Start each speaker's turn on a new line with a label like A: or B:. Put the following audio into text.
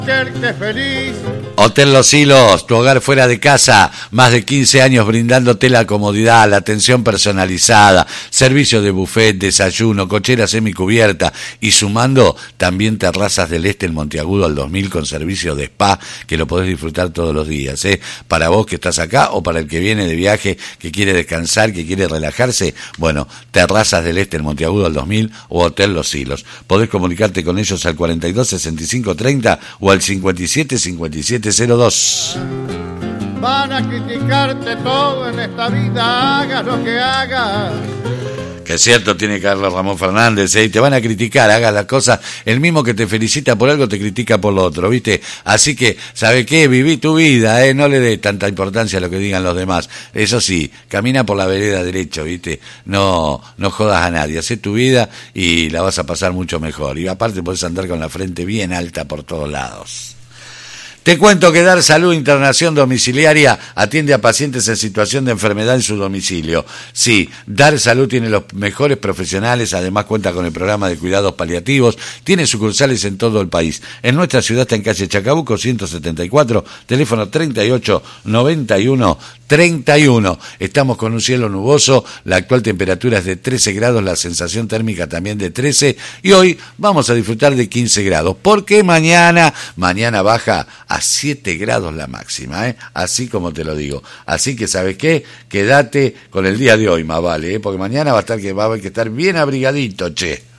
A: Que feliz.
B: Hotel Los Hilos, tu hogar fuera de casa, más de 15 años brindándote la comodidad, la atención personalizada, servicio de buffet, desayuno, cochera semicubierta y sumando también terrazas del Este en Monteagudo al 2000 con servicio de spa que lo podés disfrutar todos los días, para vos que estás acá o para el que viene de viaje, que quiere descansar, que quiere relajarse. Bueno, terrazas del Este en Monteagudo al 2000 o Hotel Los Hilos. Podés comunicarte con ellos al 42 65 30 o al 57 57 02.
A: Van a criticarte todo en esta vida, hagas lo que hagas.
B: Que es cierto, tiene Carlos Ramón Fernández, y te van a criticar, hagas las cosas, el mismo que te felicita por algo te critica por lo otro, ¿viste? Así que, ¿sabe qué? Viví tu vida, no le dé tanta importancia a lo que digan los demás. Eso sí, camina por la vereda derecho, ¿viste? No jodas a nadie, hacé tu vida y la vas a pasar mucho mejor. Y aparte podés andar con la frente bien alta por todos lados. Te cuento que Dar Salud Internación Domiciliaria atiende a pacientes en situación de enfermedad en su domicilio. Sí, Dar Salud tiene los mejores profesionales, además cuenta con el programa de cuidados paliativos, tiene sucursales en todo el país. En nuestra ciudad está en calle Chacabuco 174, teléfono 38 91 31. Estamos con un cielo nuboso, la actual temperatura es de 13 grados, la sensación térmica también de 13 y hoy vamos a disfrutar de 15 grados, porque mañana baja a 7 grados la máxima, así como te lo digo. Así que, ¿sabes qué? Quédate con el día de hoy, más vale, porque mañana va a haber que estar bien abrigadito, che.